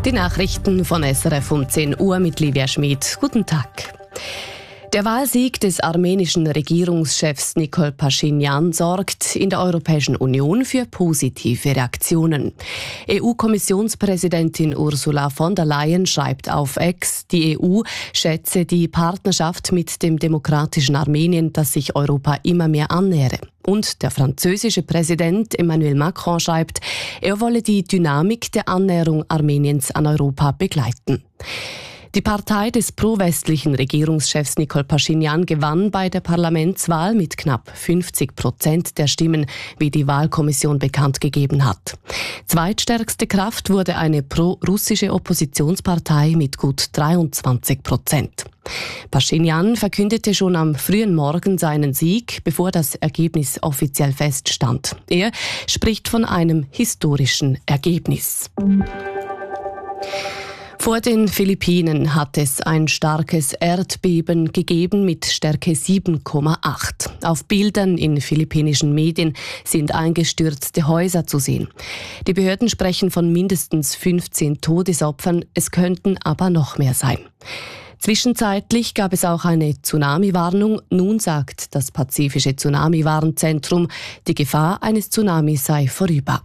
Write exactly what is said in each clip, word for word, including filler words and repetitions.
Die Nachrichten von S R F um zehn Uhr mit Livia Schmid. Guten Tag. Der Wahlsieg des armenischen Regierungschefs Nikol Paschinjan sorgt in der Europäischen Union für positive Reaktionen. E U-Kommissionspräsidentin Ursula von der Leyen schreibt auf X, die E U schätze die Partnerschaft mit dem demokratischen Armenien, das sich Europa immer mehr annähere. Und der französische Präsident Emmanuel Macron schreibt, er wolle die Dynamik der Annäherung Armeniens an Europa begleiten. Die Partei des pro-westlichen Regierungschefs Nikol Paschinjan gewann bei der Parlamentswahl mit knapp fünfzig Prozent der Stimmen, wie die Wahlkommission bekannt gegeben hat. Zweitstärkste Kraft wurde eine pro-russische Oppositionspartei mit gut dreiundzwanzig Prozent. Paschinjan verkündete schon am frühen Morgen seinen Sieg, bevor das Ergebnis offiziell feststand. Er spricht von einem historischen Ergebnis. Vor den Philippinen hat es ein starkes Erdbeben gegeben mit Stärke sieben Komma acht. Auf Bildern in philippinischen Medien sind eingestürzte Häuser zu sehen. Die Behörden sprechen von mindestens fünfzehn Todesopfern, es könnten aber noch mehr sein. Zwischenzeitlich gab es auch eine Tsunami-Warnung. Nun sagt das Pazifische Tsunami-Warnzentrum, die Gefahr eines Tsunamis sei vorüber.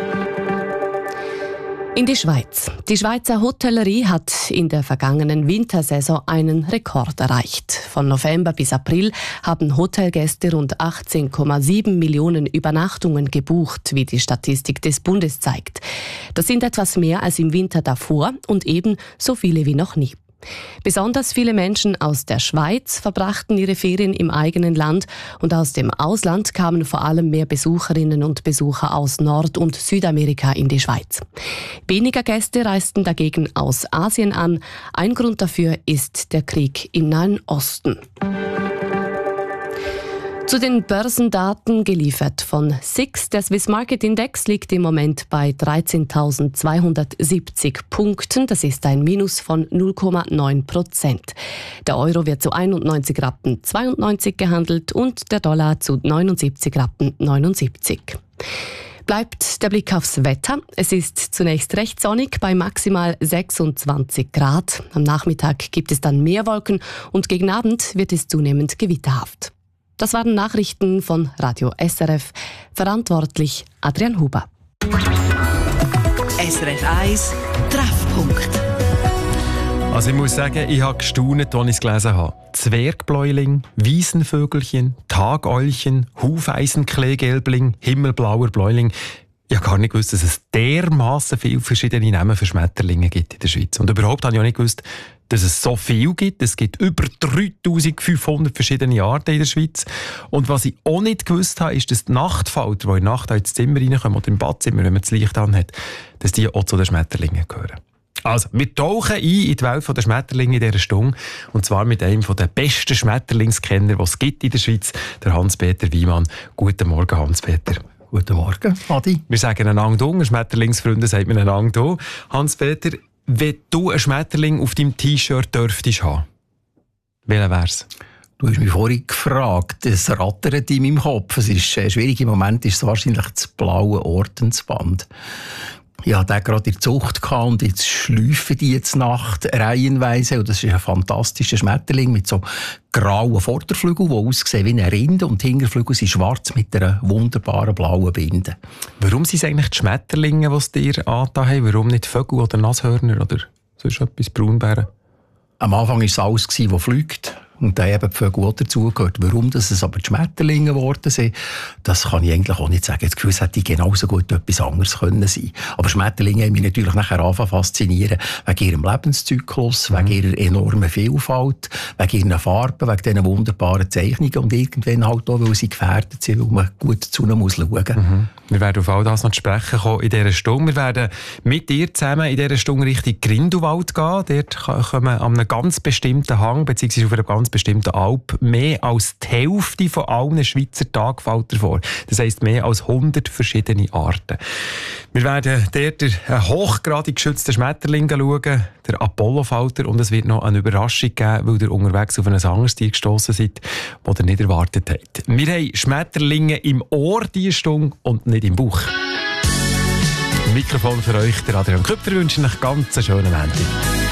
In die Schweiz. Die Schweizer Hotellerie hat in der vergangenen Wintersaison einen Rekord erreicht. Von November bis April haben Hotelgäste rund achtzehn Komma sieben Millionen Übernachtungen gebucht, wie die Statistik des Bundes zeigt. Das sind etwas mehr als im Winter davor und eben so viele wie noch nie. Besonders viele Menschen aus der Schweiz verbrachten ihre Ferien im eigenen Land und aus dem Ausland kamen vor allem mehr Besucherinnen und Besucher aus Nord- und Südamerika in die Schweiz. Weniger Gäste reisten dagegen aus Asien an. Ein Grund dafür ist der Krieg im Nahen Osten. Zu den Börsendaten geliefert von S I X. Der Swiss Market Index liegt im Moment bei dreizehntausendzweihundertsiebzig Punkten. Das ist ein Minus von null Komma neun Prozent. Der Euro wird zu einundneunzig Rappen zweiundneunzig gehandelt und der Dollar zu neunundsiebzig Rappen neunundsiebzig. Bleibt der Blick aufs Wetter. Es ist zunächst recht sonnig bei maximal sechsundzwanzig Grad. Am Nachmittag gibt es dann mehr Wolken und gegen Abend wird es zunehmend gewitterhaft. Das waren Nachrichten von Radio S R F. Verantwortlich Adrian Huber. S R F eins Treffpunkt. Also ich muss sagen, ich habe gestaunt, als ich es gelesen habe. Zwergbläuling, Wiesenvögelchen, Tageulchen, Hufeisenkleegelbling, himmelblauer Bläuling. Ich habe gar nicht gewusst, dass es dermassen viele verschiedene Namen für Schmetterlinge gibt in der Schweiz. Und überhaupt habe ich auch nicht gewusst, dass es so viel gibt. Es gibt über dreitausendfünfhundert verschiedene Arten in der Schweiz. Und was ich auch nicht gewusst habe, ist, dass die Nachtfalter, die in der Nacht ins Zimmer reinkommen oder im Badzimmer, wenn man das Licht anhat, dass die auch zu den Schmetterlingen gehören. Also, wir tauchen ein in die Welt der Schmetterlinge in dieser Stunde. Und zwar mit einem der besten Schmetterlingskenner, die es gibt in der Schweiz, der Hans-Peter Wyman. Guten Morgen, Hans-Peter. Guten Morgen, Adi. Wir sagen einander du, Schmetterlingsfreunde sagt man einander du. Hans-Peter, wenn du einen Schmetterling auf deinem T-Shirt dürftest haben, welcher wär's? Du hast mich vorhin gefragt, es rattert in meinem Kopf. Es ist ein schwieriger Moment, ist es wahrscheinlich das blaue Ordensband. Ich hatte den gerade in der Zucht und jetzt schleifen die jetzt Nacht reihenweise. Und das ist ein fantastischer Schmetterling mit so grauen Vorderflügeln, die aussehen wie eine Rinde, und die Hinterflügel sind schwarz mit einer wunderbaren blauen Binde. Warum sind es eigentlich die Schmetterlinge, die es dir angetan haben? Warum nicht Vögel oder Nashörner oder sonst etwas, Braunbären? Am Anfang war es alles, was fliegt. Und da eben die Vögel auch dazugehört. Warum das es aber die Schmetterlinge geworden sind, das kann ich eigentlich auch nicht sagen. Das Gefühl, es hätte genauso gut etwas anderes können sein. Aber Schmetterlinge haben mich natürlich nachher angefangen faszinieren, wegen ihrem Lebenszyklus, mhm. wegen ihrer enormen Vielfalt, wegen ihren Farben, wegen diesen wunderbaren Zeichnungen und irgendwann halt auch, weil sie gefährdet sind, weil man gut zu ihnen muss schauen. Mhm. Wir werden auf all das noch zu sprechen kommen in dieser Stunde. Wir werden mit dir zusammen in dieser Stunde Richtung Grindelwald gehen. Dort kommen an einem ganz bestimmten Hang, beziehungsweise auf einer ganz bestimmten Alp, mehr als die Hälfte von allen Schweizer Tagfalter vor. Das heisst, mehr als hundert verschiedene Arten. Wir werden dort einen hochgradig geschützten Schmetterling schauen, der Apollofalter, und es wird noch eine Überraschung geben, weil ihr unterwegs auf ein anderes Tier gestossen seid, das ihr nicht erwartet habt. Wir haben Schmetterlinge im Ohr diese Stunde und nicht im Bauch. Mikrofon für euch, der Adrian Köpfer, wünsche euch einen ganz schönen Montag.